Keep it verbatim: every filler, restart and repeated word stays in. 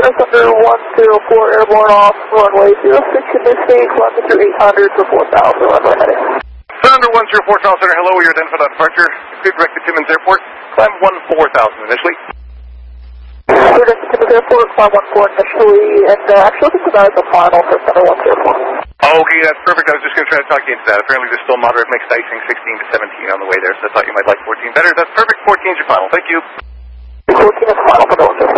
Cessna Thunder one zero four airborne off runway zero six in this stage, climb through eight hundred for four thousand, runway heading. Thunder one zero four, Charles Center, hello, you're identified on departure. Good, direct to Timmins Airport, climb one four thousand initially. We're at Timmins Airport, climb one four initially, and uh, actually I think that is the final for Thunder one zero four. Okay, that's perfect. I was just going to try to talk you into that. Apparently there's still moderate mixed icing, sixteen to seventeen on the way there, so I thought you might like fourteen better. That's perfect. fourteen's your final. Thank you. fourteen is final for Thunder one zero four.